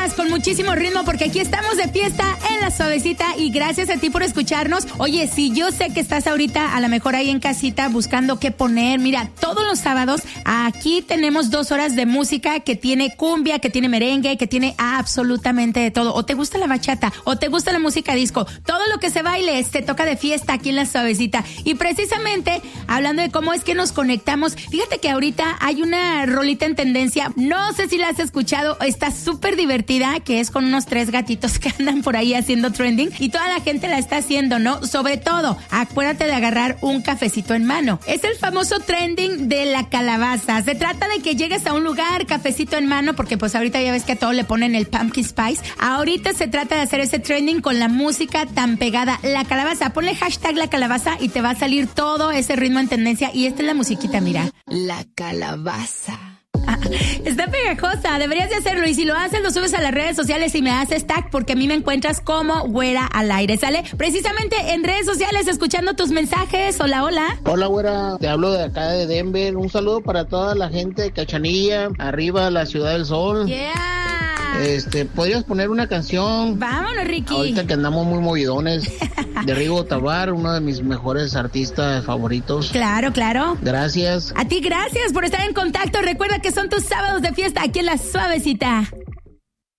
jueves con muchísimo ritmo porque aquí estamos de fiesta en La Suavecita y gracias a ti por escucharnos. Oye, si yo sé que estás ahorita a lo mejor ahí en casita buscando qué poner, mira, todos los sábados aquí tenemos 2 horas de música que tiene cumbia, que tiene merengue, que tiene absolutamente de todo. O te gusta la bachata, o te gusta la música disco, todo lo que se baile te toca de fiesta aquí en La Suavecita. Y precisamente hablando de cómo es que nos conectamos, fíjate que ahorita hay una rolita en tendencia, no sé si la has escuchado, está súper divertida, que es con unos 3 gatitos que andan por ahí haciendo trending y toda la gente la está haciendo, ¿no? Sobre todo, acuérdate de agarrar un cafecito en mano. Es el famoso trending de la calabaza. Se trata de que llegues a un lugar, cafecito en mano, porque pues ahorita ya ves que a todo le ponen el pumpkin spice. Ahorita se trata de hacer ese trending con la música tan pegada. La calabaza, ponle hashtag la calabaza y te va a salir todo ese ritmo en tendencia. Y esta es la musiquita, mira. La calabaza. Está pegajosa, deberías de hacerlo y si lo haces lo subes a las redes sociales y me haces tag porque a mí me encuentras como Güera al Aire, ¿sale? Precisamente en redes sociales escuchando tus mensajes. Hola, hola. Hola, Güera, te hablo de acá de Denver. Un saludo para toda la gente de Cachanilla, arriba la Ciudad del Sol. Yeah. ¿Podrías poner una canción? Vámonos, Ricky. Ahorita que andamos muy movidones. De Rigo Tobar, uno de mis mejores artistas favoritos. Claro, claro. Gracias. A ti gracias por estar en contacto. Recuerda que son tus sábados de fiesta aquí en La Suavecita.